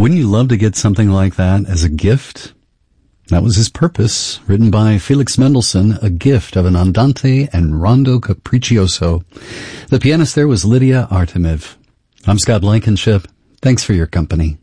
Wouldn't you love to get something like that as a gift? That was his purpose, written by Felix Mendelssohn, a gift of an andante and rondo capriccioso. The pianist there was Lydia Artemev. I'm Scott Blankenship. Thanks for your company.